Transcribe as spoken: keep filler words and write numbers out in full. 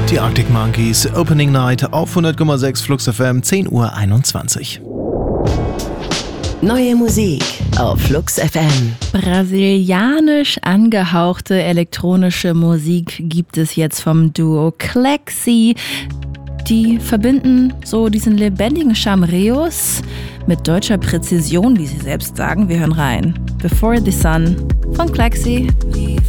Die Arctic Monkeys, Opening Night auf hundert Komma sechs Flux F M, zehn Uhr einundzwanzig. Neue Musik auf Flux F M. Brasilianisch angehauchte elektronische Musik gibt es jetzt vom Duo Clexi. Die verbinden so diesen lebendigen Chamreos mit deutscher Präzision, wie sie selbst sagen. Wir hören rein. Before the Sun von Clexi.